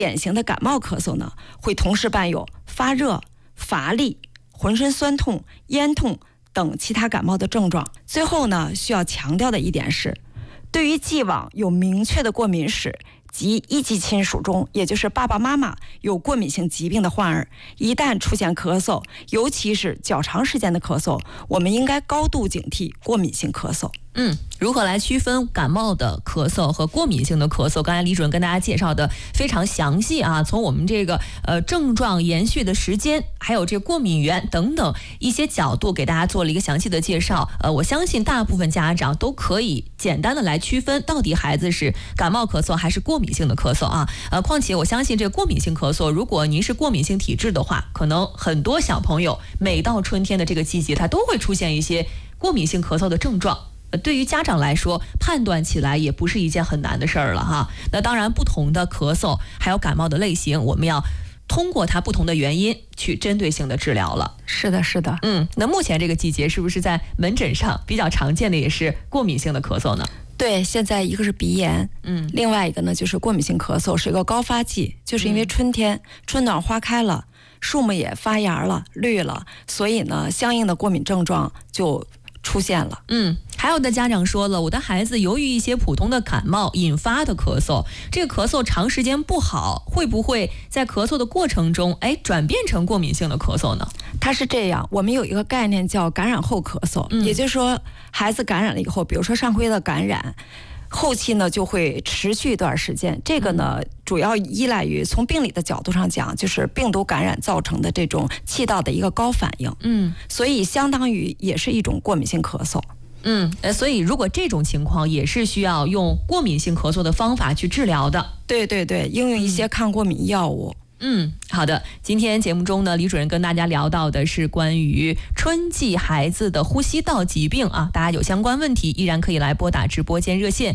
典型的感冒咳嗽呢，会同时伴有发热、乏力、浑身酸痛、咽痛等其他感冒的症状。最后呢，需要强调的一点是，对于既往有明确的过敏史及一级亲属中，也就是爸爸妈妈有过敏性疾病的患儿，一旦出现咳嗽，尤其是较长时间的咳嗽，我们应该高度警惕过敏性咳嗽。 如何来区分感冒的咳嗽和过敏性的咳嗽？刚才李主任跟大家介绍的非常详细啊，从我们这个症状延续的时间，还有这个过敏源等等一些角度给大家做了一个详细的介绍。我相信大部分家长都可以简单的来区分到底孩子是感冒咳嗽还是过敏性的咳嗽啊。况且我相信这个过敏性咳嗽，如果您是过敏性体质的话，可能很多小朋友每到春天的这个季节，他都会出现一些过敏性咳嗽的症状。对于家长来说，判断起来也不是一件很难的事儿了哈。那当然，不同的咳嗽还有感冒的类型，我们要通过它不同的原因去针对性的治疗了。 是的，是的。 那目前这个季节是不是在门诊上比较常见的也是过敏性的咳嗽呢？ 对，现在一个是鼻炎，另外一个呢就是过敏性咳嗽，是一个高发季，就是因为春天春暖花开了，树木也发芽了、绿了，所以呢，相应的过敏症状就出现了。 还有的家长说了，我的孩子由于一些普通的感冒引发的咳嗽，这个咳嗽长时间不好，会不会在咳嗽的过程中转变成过敏性的咳嗽呢？ 它是这样，我们有一个概念叫感染后咳嗽，也就是说孩子感染了以后，比如说上回的感染，后期呢就会持续一段时间。这个呢主要依赖于从病理的角度上讲，就是病毒感染造成的这种气道的一个高反应。所以相当于也是一种过敏性咳嗽。 所以如果这种情况也是需要用过敏性咳嗽的方法去治疗的。 对对对，应用一些抗过敏药物。 好的。今天节目中呢，李主任跟大家聊到的是关于春季孩子的呼吸道疾病啊，大家有相关问题依然可以来拨打直播间热线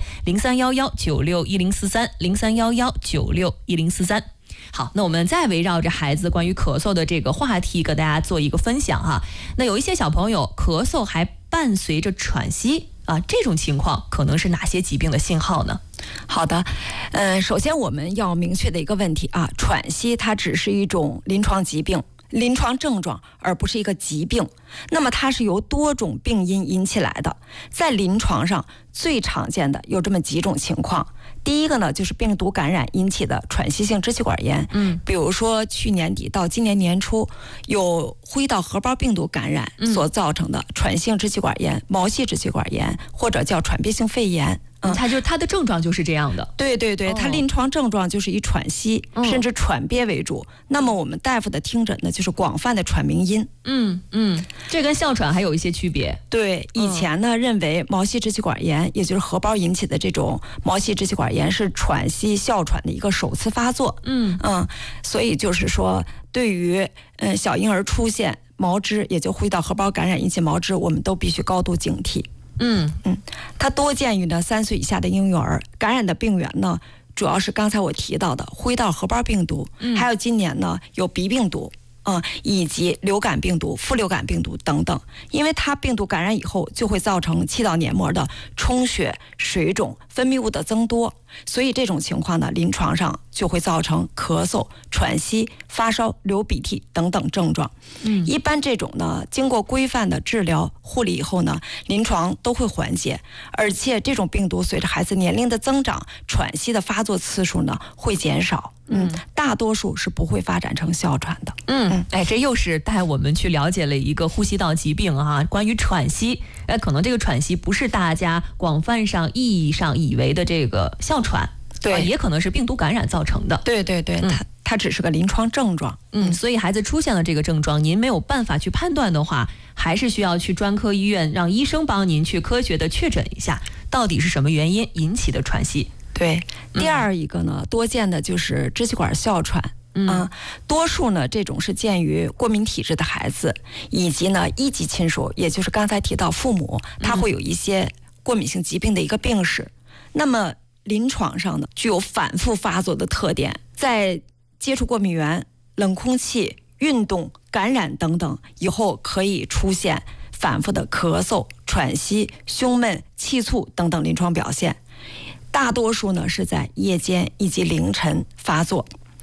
0311961043，0311961043。好，那我们再围绕着孩子关于咳嗽的这个话题跟大家做一个分享哈。那有一些小朋友咳嗽还伴随着喘息啊，这种情况可能是哪些疾病的信号呢？ 好的，首先我们要明确的一个问题啊，喘息它只是一种临床疾病、临床症状，而不是一个疾病。那么它是由多种病因引起来的，在临床上最常见的有这么几种情况。第一个呢，就是病毒感染引起的喘息性支气管炎，比如说去年底到今年年初，有呼道合胞病毒感染所造成的喘息性支气管炎、毛细支气管炎，或者叫喘闭性肺炎。 它的症状就是这样的。 对对对，它临床症状就是以喘息甚至喘憋为主。那么我们大夫的听诊呢，就是广泛的喘鸣音。 这跟哮喘还有一些区别。 对，以前呢认为毛细支气管炎，也就是合胞引起的这种毛细支气管炎是喘息哮喘的一个首次发作。所以就是说，对于小婴儿出现毛支，也就呼吸道合胞感染引起毛支，我们都必须高度警惕。它多见于呢3岁以下的婴幼儿，感染的病原呢主要是刚才我提到的呼吸道合胞病毒，还有今年呢有鼻病毒，以及流感病毒、副流感病毒等等。因为它病毒感染以后就会造成气道黏膜的充血、水肿、分泌物的增多，所以这种情况呢临床上就会造成咳嗽、喘息、发烧、流鼻涕等等症状。一般这种呢经过规范的治疗护理以后呢，临床都会缓解，而且这种病毒随着孩子年龄的增长，喘息的发作次数呢会减少。大多数是不会发展成哮喘的。 这又是带我们去了解了一个呼吸道疾病啊。关于喘息，可能这个喘息不是大家广泛上意义上以为的这个哮喘， 对， 也可能是病毒感染造成的。 对对对，它只是个临床症状。 所以孩子出现了这个症状，您没有办法去判断的话，还是需要去专科医院，让医生帮您去科学的确诊一下，到底是什么原因引起的喘息。 对，第二一个呢，多见的就是支气管哮喘。多数呢这种是见于过敏体质的孩子，以及呢一级亲属，也就是刚才提到父母，他会有一些过敏性疾病的一个病史。那么临床上呢具有反复发作的特点，在接触过敏源、冷空气、运动、感染等等以后，可以出现反复的咳嗽、喘息、胸闷、气促等等临床表现。大多数呢是在夜间以及凌晨发作。